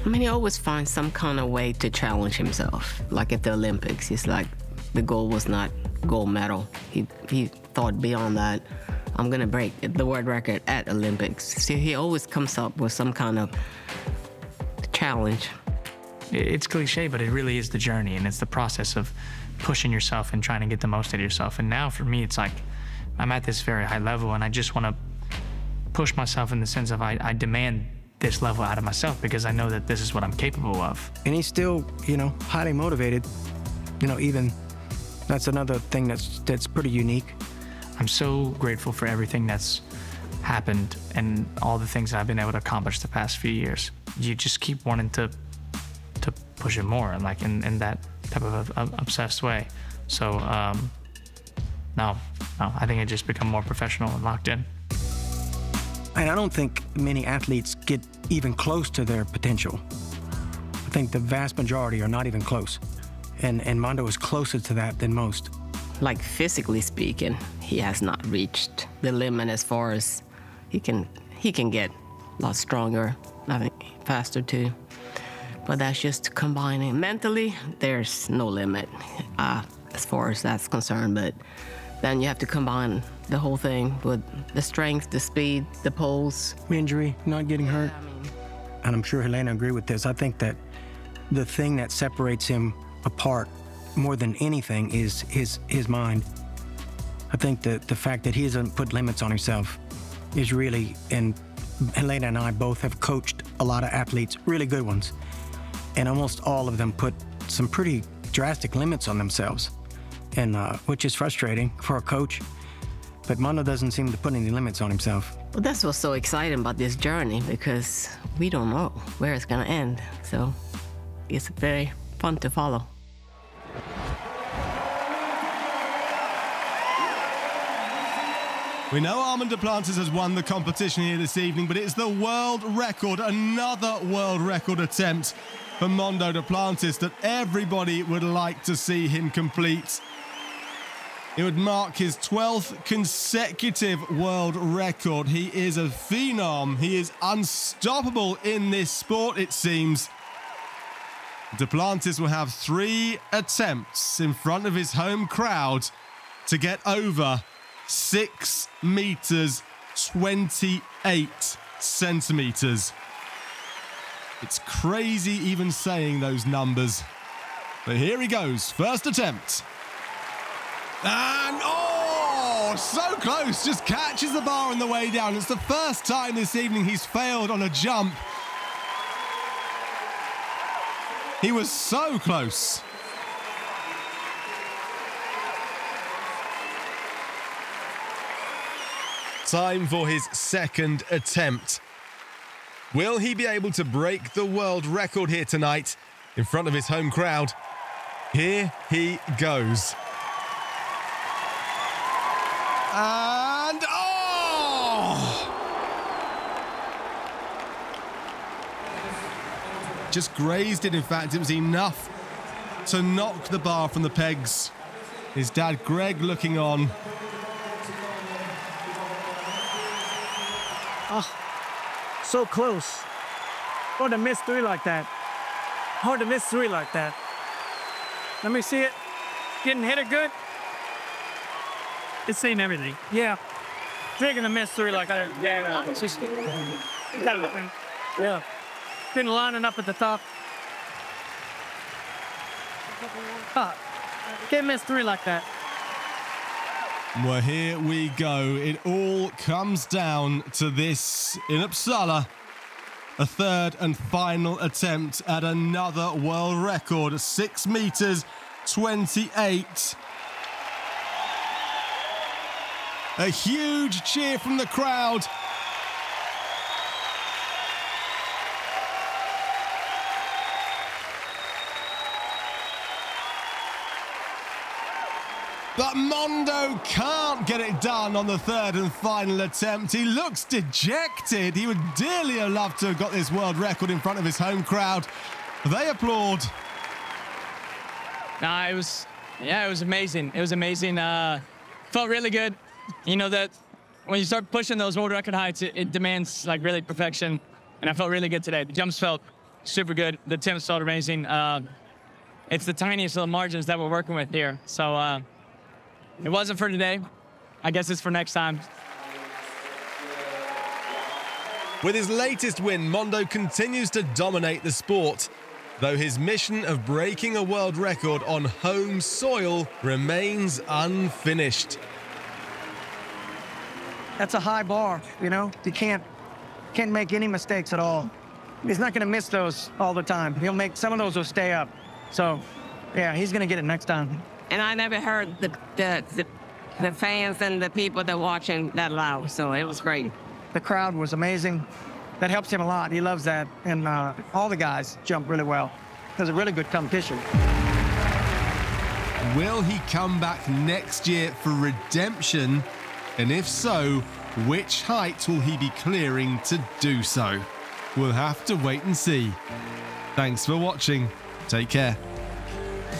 I mean, he always finds some kind of way to challenge himself. Like at the Olympics, it's like the goal was not gold medal. He thought beyond that. I'm gonna break the world record at Olympics. So he always comes up with some kind of challenge. It's cliche, but it really is the journey, and it's the process of pushing yourself and trying to get the most out of yourself. And now for me, it's like I'm at this very high level, and I just want to push myself in the sense of I demand this level out of myself because I know that this is what I'm capable of. And he's still, highly motivated. Even that's another thing that's pretty unique. I'm so grateful for everything that's happened and all the things that I've been able to accomplish the past few years. You just keep wanting to push it more, and like in that type of obsessed way. So no, I think it just become more professional and locked in. And I don't think many athletes get even close to their potential. I think the vast majority are not even close. And Mondo is closer to that than most. Like physically speaking, he has not reached the limit as far as he can get a lot stronger, I think faster too. But that's just combining. Mentally, there's no limit as far as that's concerned, but then you have to combine the whole thing with the strength, the speed, the pulse. Injury, not getting hurt. And I'm sure Helena agreed with this. I think that the thing that separates him apart more than anything is his mind. I think that the fact that he hasn't put limits on himself is really, and Helena and I both have coached a lot of athletes, really good ones, and almost all of them put some pretty drastic limits on themselves, and which is frustrating for a coach. But Mondo doesn't seem to put any limits on himself. Well, that's what's so exciting about this journey, because we don't know where it's gonna end. So it's very fun to follow. We know Armand Duplantis has won the competition here this evening, but it's the world record, another world record attempt for Mondo Duplantis that everybody would like to see him complete. It would mark his 12th consecutive world record. He is a phenom. He is unstoppable in this sport, it seems. Duplantis will have 3 attempts in front of his home crowd to get over 6 meters, 28 centimeters. It's crazy even saying those numbers. But here he goes, first attempt. And, so close, just catches the bar on the way down. It's the first time this evening he's failed on a jump. He was so close. Time for his second attempt. Will he be able to break the world record here tonight in front of his home crowd? Here he goes. And just grazed it. In fact, it was enough to knock the bar from the pegs. His dad, Greg, looking on. So close. Hard to miss 3 like that. Hard to miss 3 like that. Let me see it. Getting hit it good. It's seen everything. Yeah. Taking to miss 3 like that. Yeah. Been lining up at the top. Can't miss 3 like that. Well, here we go. It all comes down to this in Uppsala. A third and final attempt at another world record, 6 meters, 28. A huge cheer from the crowd. But Mondo can't get it done on the third and final attempt. He looks dejected. He would dearly have loved to have got this world record in front of his home crowd. They applaud. It was amazing. It was amazing. Felt really good. You know that when you start pushing those world record heights, it demands like really perfection. And I felt really good today. The jumps felt super good. The attempts felt amazing. It's the tiniest little margins that we're working with here. So it wasn't for today. I guess it's for next time. With his latest win, Mondo continues to dominate the sport, though his mission of breaking a world record on home soil remains unfinished. That's a high bar, you know? You can't make any mistakes at all. He's not going to miss those all the time. He'll make some of those will stay up. So, yeah, he's going to get it next time. And I never heard the fans and the people that watching that loud, so it was great. The crowd was amazing. That helps him a lot. He loves that. And all the guys jumped really well. It was a really good competition. Will he come back next year for redemption? And if so, which height will he be clearing to do so? We'll have to wait and see. Thanks for watching. Take care.